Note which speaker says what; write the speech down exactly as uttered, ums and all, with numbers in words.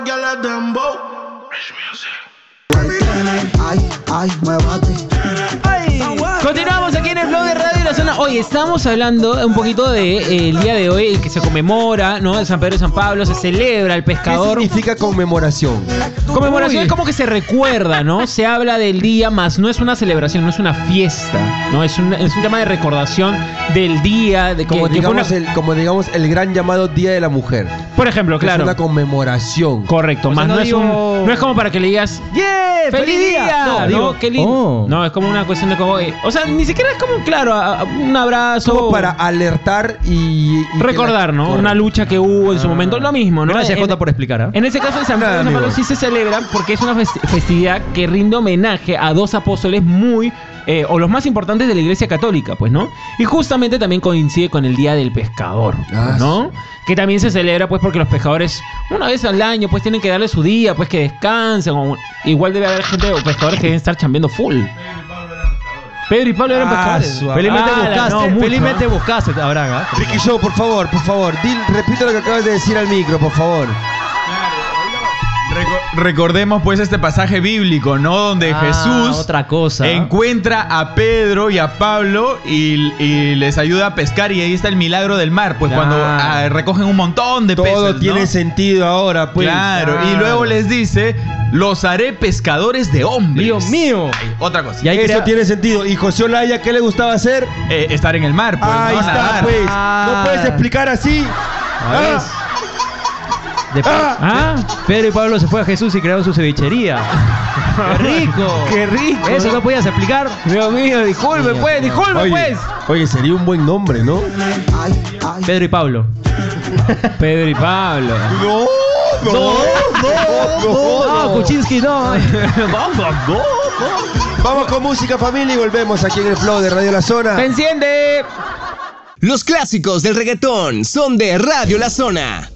Speaker 1: Ay, ay, muévate.
Speaker 2: Continuamos aquí en el blog de Radio La Zona. Hoy estamos hablando un poquito de eh, el día de hoy que se conmemora, ¿no? De San Pedro y San Pablo, se celebra el pescador.
Speaker 3: ¿Qué significa conmemoración?
Speaker 2: Conmemoración es como que se recuerda, ¿no? Se habla del día, más no es una celebración, no es una fiesta, ¿no? Es un, es un tema de recordación del día, de que,
Speaker 3: Como
Speaker 2: que fue
Speaker 3: digamos,
Speaker 2: una-
Speaker 3: el, como digamos el gran llamado Día de la Mujer.
Speaker 2: Por ejemplo, claro.
Speaker 3: Es una conmemoración.
Speaker 2: Correcto,
Speaker 4: O sea,
Speaker 2: más
Speaker 4: no
Speaker 2: no,
Speaker 4: digo-
Speaker 2: es un, no es como para que le digas
Speaker 4: ¡Yeah!
Speaker 2: ¡Feliz día!
Speaker 4: No,
Speaker 2: No,
Speaker 4: digo,
Speaker 2: qué lindo.
Speaker 4: oh.
Speaker 2: No, es como una cuestión de como, eh, o sea, ni siquiera es como, claro, a- a- un abrazo.
Speaker 3: Como para alertar y... y
Speaker 2: recordar,
Speaker 3: que la-
Speaker 2: ¿no?
Speaker 3: Correcto.
Speaker 2: Una lucha que hubo en su momento, lo mismo, ¿no?
Speaker 4: Gracias,
Speaker 2: En-
Speaker 4: Jota, por explicar. ¿eh?
Speaker 2: En ese caso, en San Pedro y
Speaker 3: Nada,
Speaker 2: San Pablo
Speaker 3: amigo.
Speaker 2: sí se celebra porque es una festi- festividad que rinde homenaje a dos apóstoles muy, eh, o los más importantes de la Iglesia Católica, pues, ¿no? Y justamente también coincide con el Día del Pescador,
Speaker 3: Ah,
Speaker 2: ¿no? Que también se celebra, pues, porque los pescadores, una vez al año, pues, tienen que darle su día, pues, que descansen. O, igual debe haber gente o pescadores que deben estar chambeando full. Pedro y Pablo eran
Speaker 3: Ah,
Speaker 2: pescadores.
Speaker 3: suave.
Speaker 4: Felizmente
Speaker 2: Ah,
Speaker 4: buscaste,
Speaker 2: no, mucho,
Speaker 4: felizmente
Speaker 2: ¿eh?
Speaker 4: buscaste, Abraham. ¿eh?
Speaker 3: Ricky Show, por favor, por favor. Dil, repite lo que acabas de decir al micro, por favor.
Speaker 5: Reco- recordemos pues este pasaje bíblico, ¿no? Donde
Speaker 4: Ah,
Speaker 5: Jesús
Speaker 4: otra cosa.
Speaker 5: encuentra a Pedro y a Pablo y, y les ayuda a pescar, y ahí está el milagro del mar, pues
Speaker 4: Claro.
Speaker 5: cuando ah, recogen un montón de
Speaker 3: Todo
Speaker 5: peces, ¿no?
Speaker 3: tiene sentido ahora, pues.
Speaker 5: Claro, y luego les dice, los haré pescadores de hombres.
Speaker 4: Dios mío.
Speaker 5: Ay, otra cosa.
Speaker 4: Y ahí
Speaker 3: Eso
Speaker 4: crea-
Speaker 3: tiene sentido. ¿Y José Olaya qué le gustaba hacer?
Speaker 5: Eh, estar en el mar, pues,
Speaker 3: Ahí
Speaker 5: ¿no?
Speaker 3: está,
Speaker 5: Nadar.
Speaker 3: pues.
Speaker 4: Ah.
Speaker 3: No puedes explicar así.
Speaker 4: A ver.
Speaker 3: Ah,
Speaker 4: De-
Speaker 3: ah.
Speaker 2: Ah,
Speaker 4: Pedro y Pablo se fue a Jesús y crearon su cevichería. ¡Qué rico!
Speaker 2: qué rico.
Speaker 4: ¿Eso no podías explicar?
Speaker 2: Dios mío, disculpe,
Speaker 4: Mío,
Speaker 2: pues,
Speaker 4: mío.
Speaker 2: disculpe,
Speaker 3: Oye,
Speaker 2: pues.
Speaker 3: oye, sería un buen nombre, ¿no?
Speaker 1: Ay, ay.
Speaker 4: Pedro y Pablo.
Speaker 2: Pedro y Pablo.
Speaker 3: No, no, no,
Speaker 4: No, Kuczynski no.
Speaker 3: Vamos con música, familia, y volvemos aquí en el flow de Radio La Zona.
Speaker 2: ¡Se enciende!
Speaker 6: Los clásicos del reggaetón son de Radio La Zona.